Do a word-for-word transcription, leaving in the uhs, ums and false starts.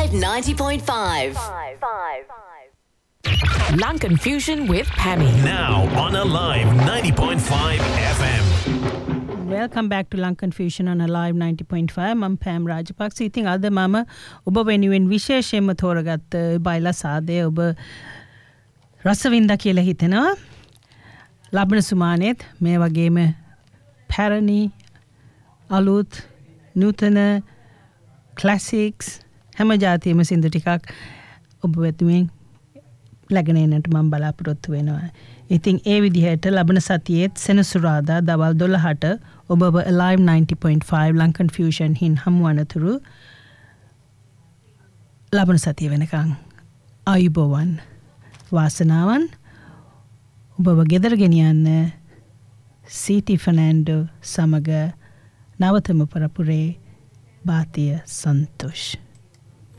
Alive ninety point five. Lankan Fusion with Pammy. Now on Alive ninety point five F M. Welcome back to Lankan Fusion on Alive ninety point five. I'm Pam Rajapaksa. ඉතින් අද මම ඔබ වෙනුවෙන් විශේෂයෙන්ම තෝරගත්ත බයිලා සාදේ ඔබ රසවින්දා කියලා හිතෙනවා. ලබන සුමානෙත් මේ වගේම පැරණි අලුත් නූතන classics හැම જાතියෙම සින්දු ටිකක් ඔබ වෙනුවෙන් ලැබගෙන එන්නට මම බලාපොරොත්තු වෙනවා. ඉතින් ඒ විදිහට ලබන සතියේත් සෙනසුරාදා දවල් දොළහට ඔබව Alive ninety point five Lankan Fusion හින් හමුවනතුරු ලබන සතිය වෙනකන් ආයුබෝවන් වාසනාවන් ඔබව ගෙදර ගෙනියන්න සීටි ෆර්නැන්ඩෝ සමග නවතම පරපුරේ බාතිය සන්තෝෂ්